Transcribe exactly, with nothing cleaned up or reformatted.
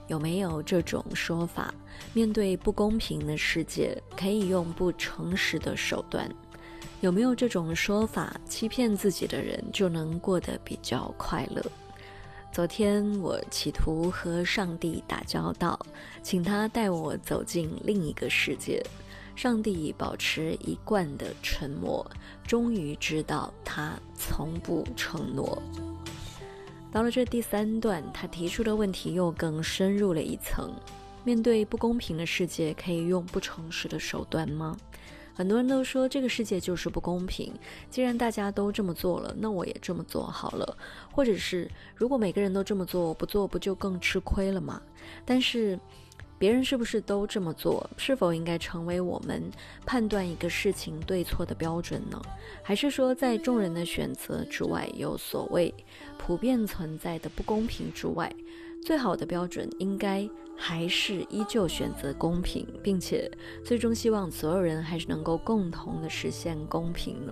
有没有这种说法，面对不公平的世界，可以用不诚实的手段？有没有这种说法，欺骗自己的人就能过得比较快乐？昨天我企图和上帝打交道，请他带我走进另一个世界。上帝保持一贯的沉默，终于知道他从不承诺。到了这第三段，他提出的问题又更深入了一层。面对不公平的世界，可以用不诚实的手段吗？很多人都说这个世界就是不公平，既然大家都这么做了，那我也这么做好了。或者是如果每个人都这么做，我不做不就更吃亏了吗？但是别人是不是都这么做，是否应该成为我们判断一个事情对错的标准呢？还是说在众人的选择之外，有所谓普遍存在的不公平之外，最好的标准应该还是依旧选择公平，并且最终希望所有人还是能够共同的实现公平呢？